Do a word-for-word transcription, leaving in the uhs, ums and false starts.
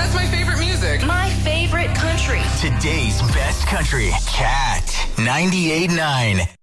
That's my favorite music. My favorite country. Today's best country. Cat ninety-eight point nine.